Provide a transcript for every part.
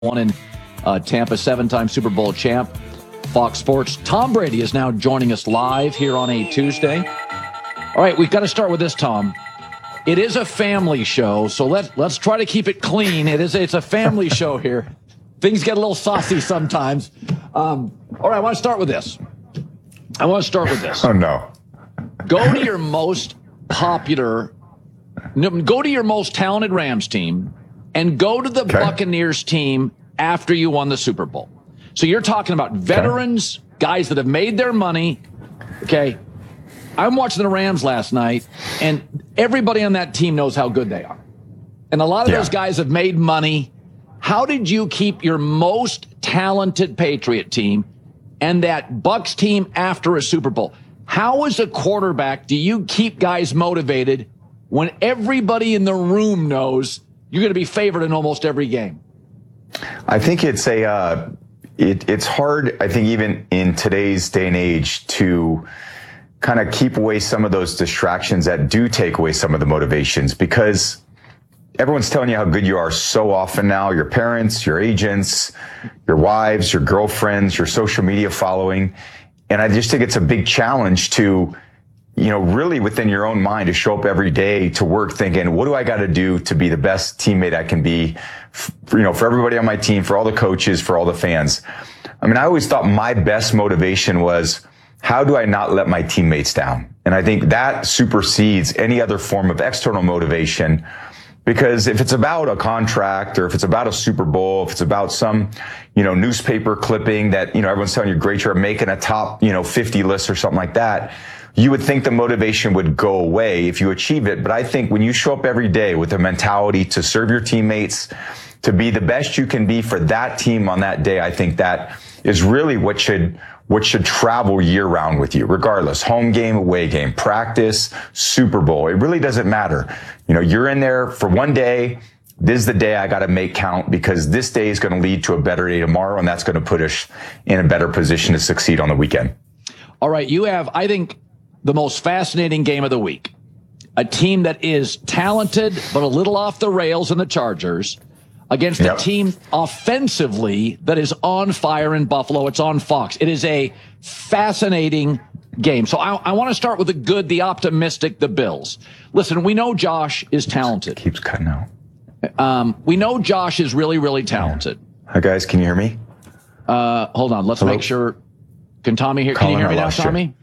One in Tampa, 7-time Super Bowl champ, Fox Sports. Tom Brady is now joining us live here on a Tuesday. All right, we've got to start with this, Tom. It is a family show, so let's try to keep it clean. It's a family show here. Things get a little saucy sometimes. All right, I want to start with this. Oh, no. Go to your most talented Rams team and go to the Buccaneers team after you won the Super Bowl. So you're talking about veterans, guys that have made their money. Okay. I'm watching the Rams last night, and everybody on that team knows how good they are. And a lot of those guys have made money. How did you keep your most talented Patriot team and that Bucs team after a Super Bowl? How, as a quarterback, do you keep guys motivated when everybody in the room knows you're going to be favored in almost every game? I think it's it's hard, I think, even in today's day and age, to kind of keep away some of those distractions that do take away some of the motivations, because everyone's telling you how good you are so often now. Your parents, your agents, your wives, your girlfriends, your social media following. And I just think it's a big challenge to, really within your own mind, to show up every day to work thinking, what do I got to do to be the best teammate I can be, for everybody on my team, for all the coaches, for all the fans. I mean, I always thought my best motivation was, how do I not let my teammates down? And I think that supersedes any other form of external motivation, because if it's about a contract, or if it's about a Super Bowl, if it's about some, newspaper clipping that, everyone's telling you great, you're making a top, 50 list or something like that, you would think the motivation would go away if you achieve it. But I think when you show up every day with a mentality to serve your teammates, to be the best you can be for that team on that day, I think that is really what should travel year round with you, regardless. Home game, away game, practice, Super Bowl. It really doesn't matter. You're in there for one day. This is the day I got to make count, because this day is going to lead to a better day tomorrow, and that's going to put us in a better position to succeed on the weekend. All right, you have, I think, the most fascinating game of the week. A team that is talented but a little off the rails in the Chargers against a team offensively that is on fire in Buffalo. It's on Fox. It is a fascinating game. So I want to start with the good, the optimistic, the Bills. Listen, we know Josh is talented. It keeps cutting out. We know Josh is really, really talented. Hi, guys. Can you hear me? Hold on. Let's make sure. Can Tommy hear? Can you hear me now, Tommy?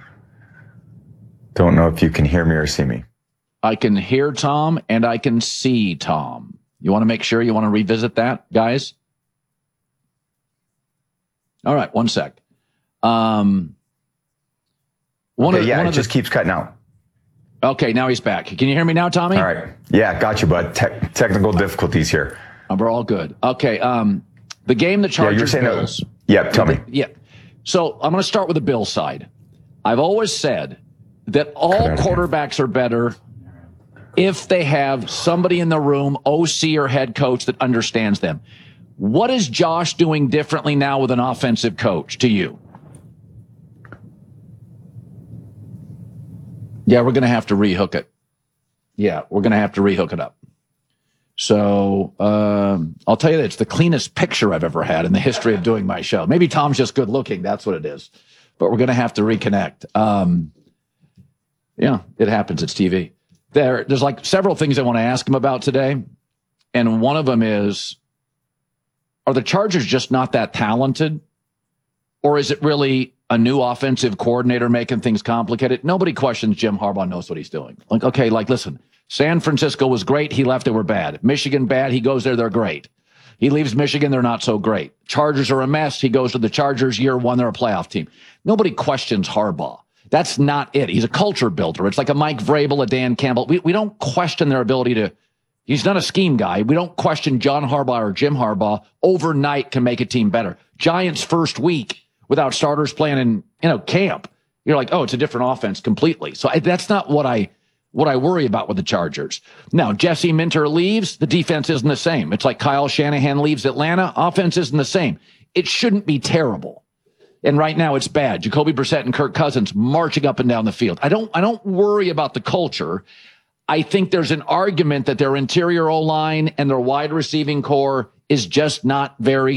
Don't know if you can hear me or see me. I can hear Tom and I can see Tom. You want to make sure you want to revisit that, guys? All right, one sec. It just keeps cutting out. Okay, now he's back. Can you hear me now, Tommy? All right. Yeah, got you, bud. Technical difficulties here. We're all good. Okay, the game, the Chargers, Bills. Tell me. Yeah. So I'm going to start with the Bills side. I've always said that all quarterbacks are better if they have somebody in the room, OC or head coach, that understands them. What is Josh doing differently now with an offensive coach to you? Yeah, we're going to have to rehook it. Yeah, we're going to have to rehook it up. So I'll tell you that it's the cleanest picture I've ever had in the history of doing my show. Maybe Tom's just good looking. That's what it is. But we're going to have to reconnect. Yeah, it happens. It's TV. There's like several things I want to ask him about today. And one of them is, are the Chargers just not that talented? Or is it really a new offensive coordinator making things complicated? Nobody questions Jim Harbaugh knows what he's doing. Listen, San Francisco was great. He left, they were bad. Michigan, bad. He goes there, they're great. He leaves Michigan, they're not so great. Chargers are a mess. He goes to the Chargers, year one, they're a playoff team. Nobody questions Harbaugh. That's not it. He's a culture builder. It's like a Mike Vrabel, a Dan Campbell. We don't question their ability to, he's not a scheme guy. We don't question John Harbaugh or Jim Harbaugh overnight can make a team better. Giants first week without starters playing in, camp. You're like, oh, it's a different offense completely. So that's not what I worry about with the Chargers. Now, Jesse Minter leaves, the defense isn't the same. It's like Kyle Shanahan leaves Atlanta, offense isn't the same. It shouldn't be terrible. And right now it's bad. Jacoby Brissett and Kirk Cousins marching up and down the field. I don't worry about the culture. I think there's an argument that their interior O-line and their wide receiving core is just not very